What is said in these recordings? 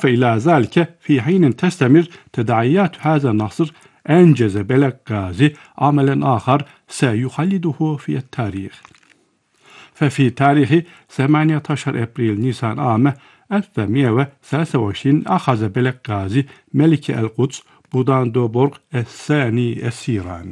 إضافة إلى ذلك في حين تستمر تداعيات هذا النصر أنجز بلك غازي عملا آخر سيخلده في التاريخ. ففي تاريخ 18 أبريل نيسان عام 1123 أخذ بلك غازي ملك القدس بوداندوبورغ الثاني أسيرا.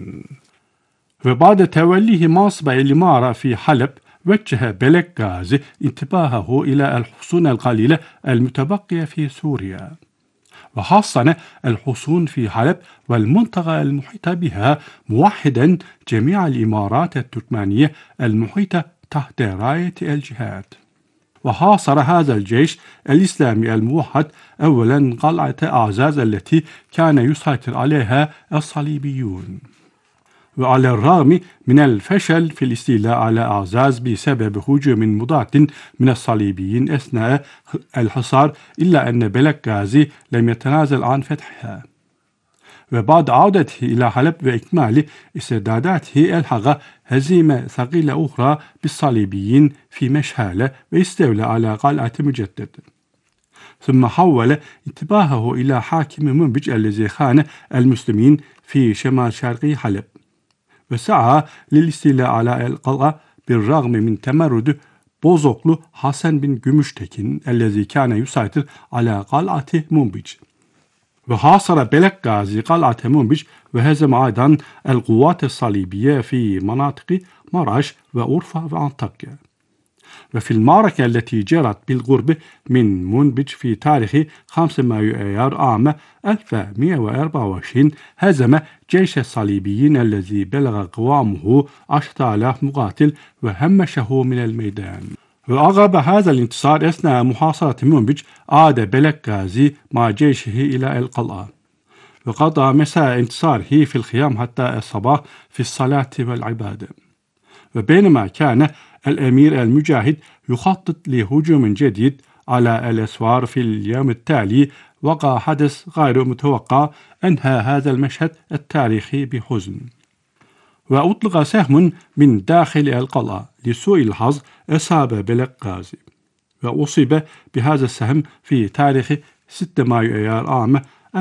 وبعد توليه منصب الإمارة في حلب وجه بلك غازي انتباهه إلى الحصون القليلة المتبقية في سوريا، وحصن الحصون في حلب والمنطقة المحيطة بها، موحدا جميع الإمارات التركمانية المحيطة تحت راية الجهاد. وحاصر هذا الجيش الإسلامي الموحد أولا قلعة أعزاز التي كان يسيطر عليها الصليبيون. وعلى الرغم من الفشل في الاستيلاء على أعزاز بسبب هجوم مضاد من الصليبيين أثناء الحصار، إلا أن بلك غازي لم يتنازل عن فتحها. وبعد عودته إلى حلب وإكمال استعداداته ألحق هزيمة ثقيلة أخرى بالصليبيين في مشهالة واستولى على قلعة مجدد. ثم حول انتباهه إلى حاكم منبج الذي خان المسلمين في شمال شرقي حلب، وسعى للاستيلاء على القلعة بالرغم من تمرد بوزوغلو حسن بن جمشتكين الذي كان يسيطر على قلعة منبج. وحاصر بلك غازي قلعة منبج وهزم أيضا القوات الصليبية في مناطق مرعش وأورفا وأنطاكيا. وفي المعركة التي جرت بالقرب من منبج في تاريخ 5 مايو أيار عام 1124 هزم جيش الصليبيين الذي بلغ قوامه 10,000 مقاتل وهمشه من الميدان. وعقب هذا الانتصار أثناء محاصرة منبج عاد بلك غازي مع جيشه إلى القلعة، وقضى مساء انتصاره في الخيام حتى الصباح في الصلاة والعبادة. وبينما كان الأمير المجاهد يخطط لهجوم جديد على الأسوار في اليوم التالي، وقع حدث غير متوقع أنهى هذا المشهد التاريخي بحزن. وأطلق سهم من داخل القلعة، لسوء الحظ أصاب بلك غازي، وأصيب بهذا السهم في تاريخ 6 مايو أيار عام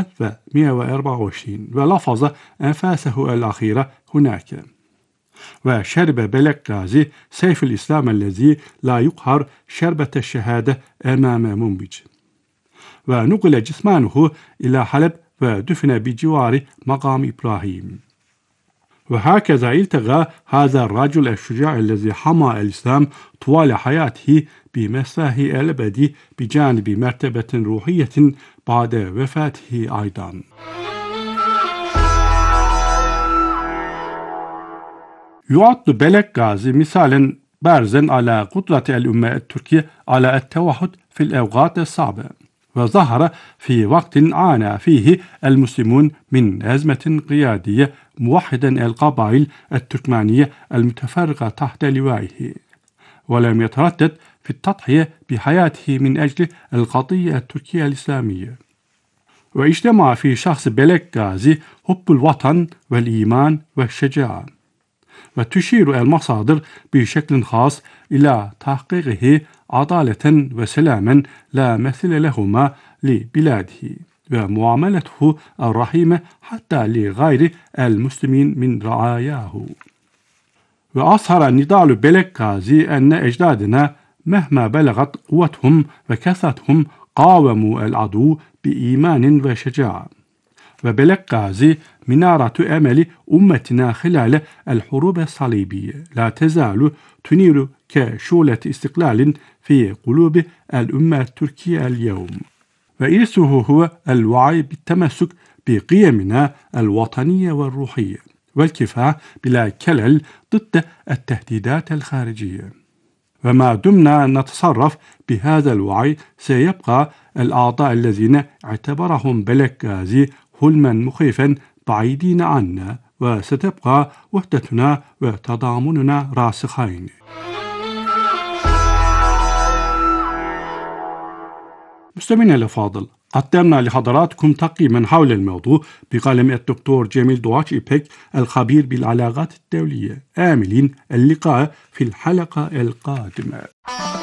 1124 ولفظ أنفاسه الأخيرة هناك. وشرب بلك غازي سيف الإسلام الذي لا يقهر شربة الشهادة أمام منبج، ونقل جثمانه إلى حلب ودفن بجوار مقام إبراهيم. وهكذا التقى هذا الرجل الشجاع الذي حمى الإسلام طوال حياته بمساه الأبدي بجانب مرتبة روحية بعد وفاته أيضا. يعد بلك غازي مثالا بارزا على قدرة الأمة التركية على التوحد في الأوقات الصعبة، وظهر في وقت عانى فيه المسلمون من أزمة قيادية، موحدا القبائل التركمانية المتفرقة تحت لوائه، ولم يتردد في التضحية بحياته من أجل القضية التركية الإسلامية. واجتمع في شخص بلك غازي حب الوطن والإيمان والشجاعة. وتشير المصادر بشكل خاص إلى تحقيقه عدالة وسلاما لا مثل لهما لبلاده، ومعاملته الرحيمة حتى لغير المسلمين من رعاياه. وأظهر نضال بلك غازي أن أجدادنا مهما بلغت قوتهم وكثرتهم قاوموا العدو بإيمان وشجاعة. وبلك غازي منارة أمل أمتنا خلال الحروب الصليبية، لا تزال تنير كشعلة استقلال في قلوب الأمة التركية اليوم. وإرثه هو الوعي بالتمسك بقيمنا الوطنية والروحية، والكفاح بلا كلل ضد التهديدات الخارجية. وما دمنا نتصرف بهذا الوعي، سيبقى الأعضاء الذين اعتبرهم بلك غازي حلما مخيفا بعيدين عنا، وستبقى وحدتنا وتضامننا راسخين. مستمعينا الأفاضل، قدمنا لحضراتكم تقييما حول الموضوع بقلم الدكتور جميل دواتش إيبك الخبير بالعلاقات الدولية، آملين اللقاء في الحلقة القادمة.